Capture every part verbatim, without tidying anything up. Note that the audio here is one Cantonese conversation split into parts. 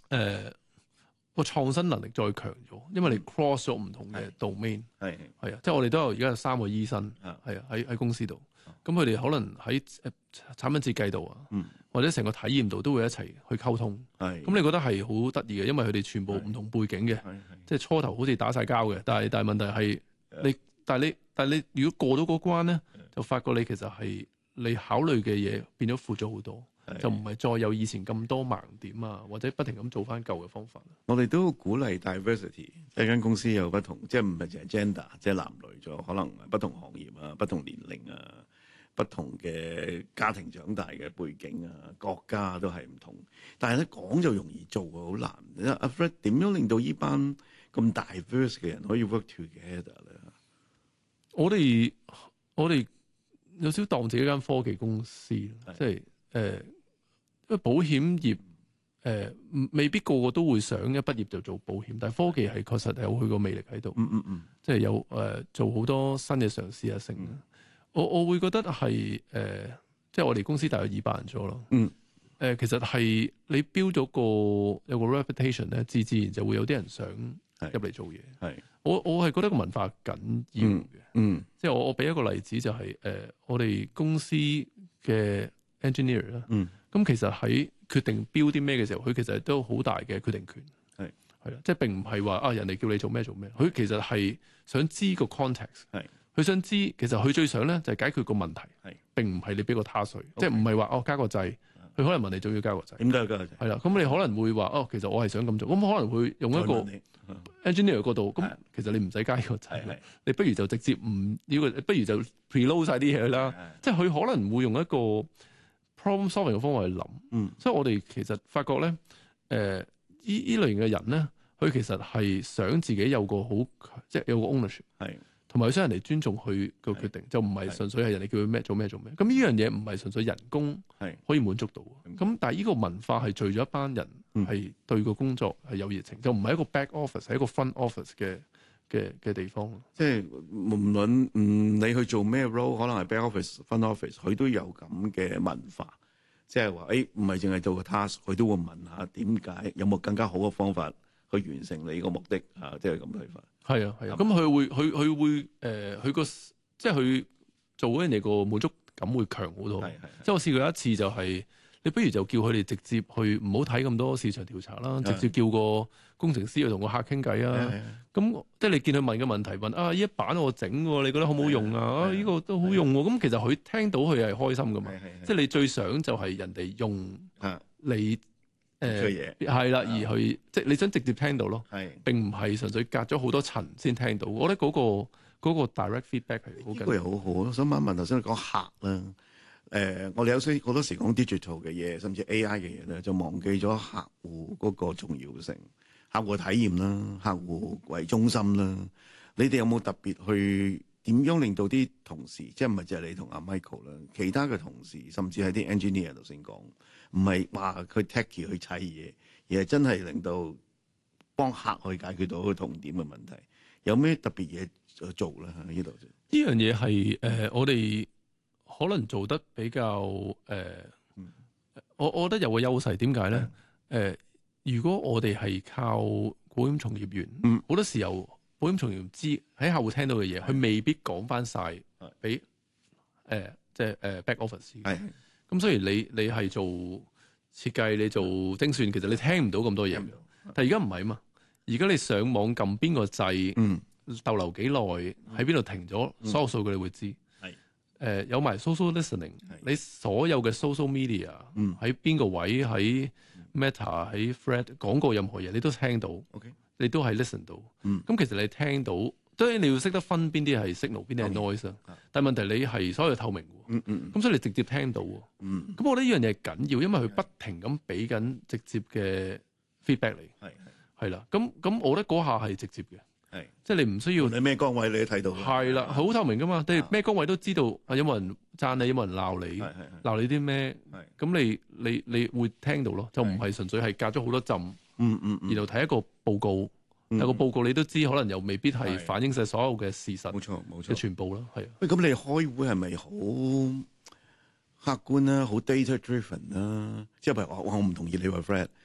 誒個創新能力再強咗，因為你 cross 咗唔同嘅 domain， 係係啊，即係我哋都有而家有三個醫生，係啊喺喺公司度，咁佢哋可能喺誒產品設計度啊， 嗯、 或者成個體驗度都會一齊去溝通。係咁，你覺得係好得意嘅，因為佢哋全部唔同背景嘅，即係初頭好似打晒交嘅，但係但係問題係你，但係你但係你如果過到嗰關咧，就發覺你其實係你考慮嘅嘢變咗闊咗好多。就唔係再有以前咁多盲點啊，或者不停咁做翻舊嘅方法。 我哋都鼓勵 diversity， 一間公司有不同，即係唔係淨係 gender，即係男女咗，可能不同行業啊、不同年齡啊、不同嘅家庭長大嘅背景啊、國家都係唔同。但係咧講就容易做啊，好難。阿 Fred 點樣令到呢班咁 diverse 嘅人可以 work together 咧？ 我哋我哋有少當自己間科技公司，即係誒。因為保險業誒、呃、未必個個都會想一畢業就做保險，但係科技係確實有佢個魅力喺度。嗯嗯嗯，即係有誒、呃、做好多新嘅嘗試啊，成、嗯。我我會覺得係誒、呃，即係我哋公司大約二百人咗咯。嗯。誒、呃，其實係你標咗個有個 reputation 咧，自自然就會有啲人想入嚟做嘢。係。我我係覺得個文化緊要嘅、嗯。嗯。即係我我俾一個例子就係、是、誒、呃，我哋公司嘅 engineer 啦。嗯。咁其實喺決定標啲咩嘅時候，佢其實都好大嘅決定權。係係啦，即係並唔係話啊人哋叫你做咩做咩，佢其實係想知個 context。係，佢想知其實佢最想咧就係解決個問題。係，並唔係你俾個他稅，即係唔係話哦加個掣，佢可能問你仲要加個掣。點解要加個掣？係啦，咁你可能會話哦，其實我係想咁做，咁可能會用一個 engineer 嗰度，咁其實你唔使加呢個掣，你不如就直接唔呢個，不如就 preload 晒啲嘢啦。即係佢可能會用一個problem solving 嘅方法去諗，嗯，所以我哋其實發覺咧，誒、呃，依依類型嘅人咧，佢其實係想自己有個好，即係有個 ownership，係，同埋佢想人哋尊重佢個決定，就唔係純粹係人哋叫佢咩做咩做咩。咁呢樣嘢唔係純粹人工係可以滿足到，咁但係呢個文化係聚咗一班人係對個工作係有熱情，就唔係一個 back office，係一個 front office 嘅嘅嘅地方咯。即係無論嗯你去做咩 role， 可能係 back office、front office， 佢都有咁嘅文化。即係話，誒唔係淨係做個 task，佢都會問下點解，有冇更加好嘅方法去完成你個目的啊？即係咁睇法。係啊係啊，咁佢會佢佢會誒，佢、呃、個即係佢做嗰樣嘢個滿足感會強好多。係係。即係我試過一次就係、是，你不如就叫佢哋直接去，唔好睇咁多市場調查啦，直接叫個工程師去同個客傾偈啊。咁即係你見佢問嘅問題，問啊呢一版我整喎，你覺得好唔好用啊？啊呢、這個都好用喎。咁其實佢聽到佢係開心噶嘛。即係你最想就係人哋用你誒嘢係啦，而去即係你想直接聽到咯。係並唔係純粹隔咗好多層先聽到。我覺得嗰、那個嗰、那個 direct feedback 係好緊要。呢個又好好。我想問一問頭先你講客啦。誒、呃，我哋有時好多時講 digital 嘅嘢，甚至 A I 嘅嘢咧，就忘記咗客戶嗰個重要性，客戶體驗啦，客戶為中心啦。你哋有冇特別去點樣令到啲同事，即係唔係淨係你同阿 Michael 啦，其他嘅同事，甚至係啲 engineer 頭先講，唔係話佢 techie 去砌嘢，而係真係令到幫客去解決到個痛點嘅問題。有咩特別嘢做咧？喺呢度呢樣嘢係誒，我哋。可能做得比較誒、呃嗯，我我覺得有個優勢，點解咧？誒、呃，如果我哋係靠保險從業員，好、嗯、多時候保險從業員知喺客戶聽到嘅嘢，佢未必講翻晒俾誒，即係誒 back office。係，咁所以你你係做設計，你做精算，其實你聽唔到咁多嘢。但係而家唔係啊嘛，而家你上網撳邊個掣，嗯，逗留幾耐，喺邊度停咗，所有數據你會知。誒、呃、有埋 social listening，你所有嘅 social media 喺邊個位，喺 Meta 喺 Thread 講過任何嘢，你都聽到。Okay. 你都係 listen 到。咁、嗯、其實你聽到，當然你要識得分邊啲係 signal，邊啲係 noise 啊。但係問題你係所有透明喎。咁、嗯嗯、所以你直接聽到。咁、嗯、我覺得呢樣嘢係緊要，因為佢不停咁俾緊直接嘅 feedback 嚟。係係啦。咁咁我覺得嗰下係直接嘅。係，即係你唔需要你咩崗位你都睇到，係啦，好透明噶嘛。你咩崗位都知道，有冇人讚你，有冇人鬧你，鬧你啲咩？咁你你你會聽到咯，就唔係純粹係隔咗好多陣，嗯嗯，然後睇一個報告，有、嗯、個報告你都知，可能又未必係反映晒所有嘅事實，冇錯冇錯嘅全部咯，係啊。喂，咁你開會係咪好客觀啦，好 data driven 啦？即係譬如我我唔同意你話 Fred。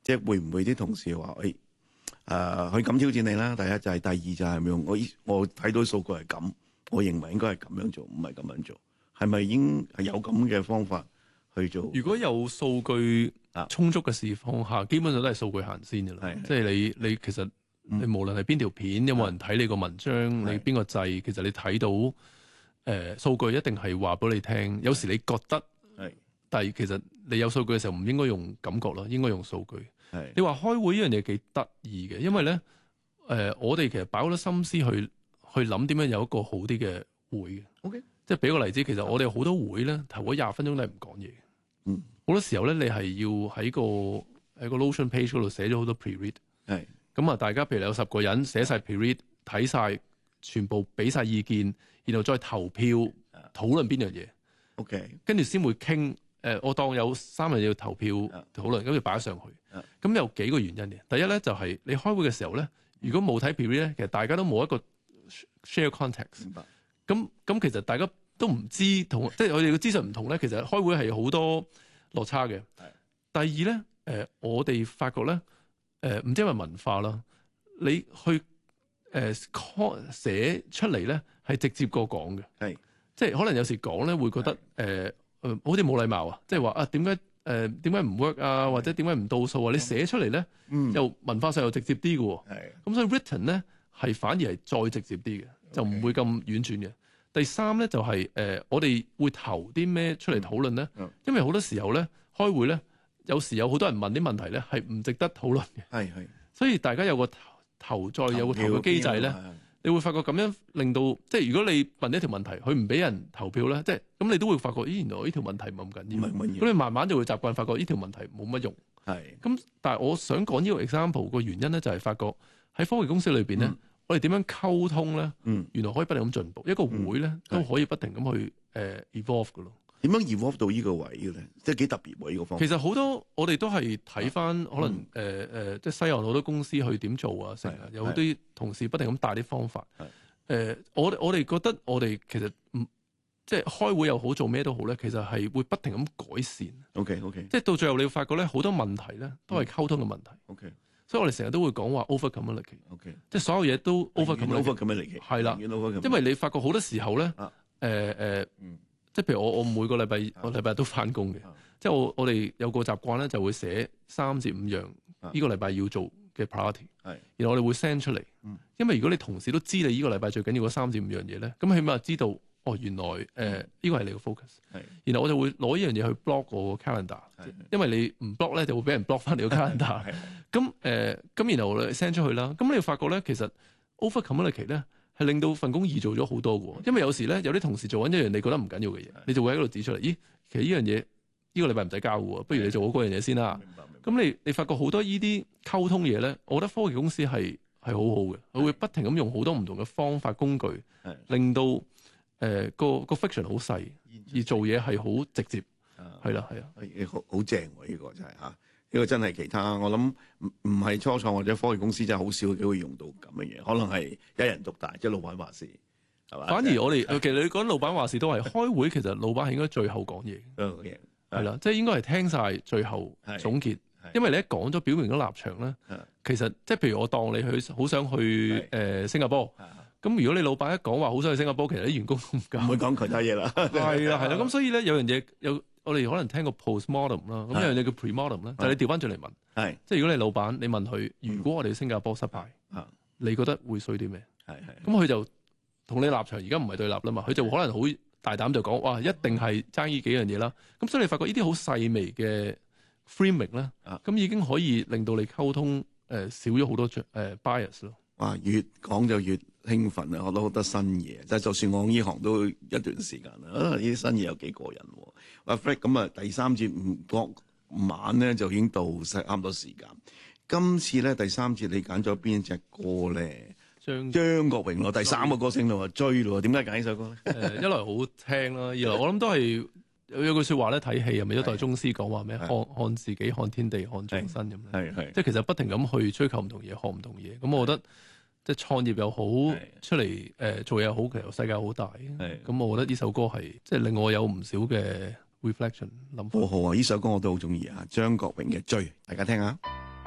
即係會唔會啲同事話誒誒佢敢挑戰你啦？第一就係、是，第二就係用我我睇到數據係咁，我認為應該係咁樣做，唔係咁樣做，係咪已經係有咁嘅方法去做？ 如果有數據充足嘅情況下，基本上都係數據行先嘅啦。即係你你其實你無論係邊條片，有冇人睇你個文章，你邊個掣，其實你睇到誒、呃、數據一定係話俾你聽。有時你覺得，但係其實你有數據嘅時候唔應該用感覺咯，應該用數據。你話開會呢樣嘢幾得意嘅，因為咧誒、呃、我哋其實擺好多心思去去諗點樣有一個好啲嘅會嘅。 Okay. 即係俾個例子，其實我哋好多會咧頭嗰廿分鐘都係唔講嘢。嗯，好多時候咧，你係要喺個喺個 Notion page 嗰度寫咗好多 pre-read。係咁啊，大家譬如你有十個人寫晒 pre-read，睇晒全部俾晒意見，然後再投票討論邊樣嘢。OK，跟住先會傾。誒、呃，我當有三日要投票討論，咁就擺咗上去。咁有幾個原因嘅。第一咧就係、是、你開會嘅時候咧，如果冇睇 pre-read 咧，其實大家都冇一個 share context。明白。咁咁其實大家都唔知同，即係我哋嘅資訊唔同咧。其實開會係好多落差嘅。第二咧，誒、呃、我哋發覺咧，誒、呃、唔知係咪文化啦，你去誒寫、呃、出嚟咧係直接過講嘅。係，即係可能有時講咧會覺得誒。呃誒、呃，好似冇禮貌啊！即係話啊，點解誒點解唔 work 啊？或者點解唔到數啊？你寫出嚟咧，嗯、又文化上又直接啲嘅喎。係，咁所以 written 咧係反而係再直接啲嘅，就唔會咁婉轉嘅。第三咧就係、是、誒、呃，我哋會投啲咩出嚟討論咧？嗯、因為好多時候咧開會咧，有時有好多人問啲問題咧係唔值得討論嘅。係係，所以大家有個投再有個投嘅機制咧。你會發覺咁樣令到，即係如果你問一條問題，佢唔俾人投票咧，即係咁你都會發覺，咦原來呢條問題唔係咁緊要。咁你慢慢就會習慣發覺呢條問題冇乜用。係。咁但係我想講呢個 example 個原因咧，就係發覺喺科技公司裏邊咧，嗯、我哋點樣溝通咧？嗯。原來可以不停咁進步，一個會咧、嗯、都可以不停咁去誒、呃、evolve 噶咯。點樣 evolve 到呢個位嘅咧？即係幾特別喎呢個方法。其實好多我哋都係睇翻可能誒誒、嗯呃，即係西岸好多公司去點做啊，成日有好啲同事不停咁帶啲方法。誒、呃，我我哋覺得我哋其實唔即係開會又好，做咩都好咧，其實係會不停咁改善。OK OK，即係到最後你會發覺咧，好多問題咧都係溝通嘅問題。OK，所以我哋成日都會講話 over communicate。OK，即係所有嘢都 over communicate。係啦，因為你發覺好多時候咧，誒誒、呃。呃呃嗯即係譬如我我每個禮拜我禮拜都翻工嘅，即係我我哋有個習慣咧，就會寫三至五樣呢個禮拜要做嘅 priority，然後我哋會 send 出嚟。因為如果你同事都知你呢個禮拜最緊要嗰三至五樣嘢咧，咁起碼知道哦原來誒呢個係你嘅 focus。然後我就會攞呢樣嘢去 block 個 calendar，因為你唔 block 咧就會俾人 block 翻你個 calendar。咁誒咁然後 send 出去啦。咁你會發覺咧，其實 over communicate 咧。係令到份工易做咗好多嘅，因為有時咧有啲同事做緊一樣你覺得唔緊要嘅嘢，你就會喺度指出嚟。咦，其實呢樣嘢呢個禮拜唔使交嘅喎，不如你做好嗰樣嘢先啦。咁你你發覺好多呢啲溝通嘢咧，我覺得科技公司係係好好嘅，佢會不停咁用好多唔同嘅方法工具，令到誒、呃、個個 friction 好細，而做嘢係好直接。係啦，係啊，好好正喎！呢個真係嚇。呢個真係其他，我諗唔唔係初創或者科技公司真係好少機會用到咁嘅嘢，可能係一人獨大，即係老闆話事，係嘛？反而我哋其實你講老闆話事都係開會，其實老闆係應該最後講嘢，係啦，即係應該係聽晒最後總結，因為你一講咗表明咗立場咧，其實即係譬如我當你去好想去誒新加坡，咁如果你老闆一講話好想去新加坡，其實啲員工都唔敢，唔會講其他嘢啦，係啦係啦，咁所以咧有樣嘢有。我哋可能聽過 postmortem 啦，咁有樣嘢叫 premortem 啦，就係你調翻轉嚟問，係即係如果你老闆，你問佢，如果我哋新加坡失敗，嗯、你覺得會衰啲咩？係係，咁佢就同你立場而家唔係對立啦嘛，佢就可能好大膽就講，哇，一定係爭呢幾樣嘢啦。咁所以你發覺呢啲好細微嘅 framing 咧，咁已經可以令到你溝通誒、呃、少咗好多誒 bias 咯。哇，越講就越興奮啊！學到好多新嘢，即係就算我呢行都一段時間啦。啊，呢啲新嘢有幾過癮喎！阿 Fred 咁啊，第三節唔講晚咧就已經到差唔多時間。今次咧第三節你揀咗邊隻歌咧？張張國榮咯，第三個歌星咯，追咯。點解揀呢首歌咧？誒、呃，一來好聽啦，二來我諗都係有有句説話咧，睇戲係咪一代宗師講話咩？看看自己，看天地，看眾生咁樣。係係，即係其實不停咁去追求唔同嘢，學唔同嘢。咁我覺得。即係創業又好，出嚟誒、呃、做嘢又好，其實世界好大。咁我覺得呢首歌係即係令我有唔少嘅 reflection 諗法。好好啊！呢首歌我都好中意啊，張國榮嘅《追》，大家聽下。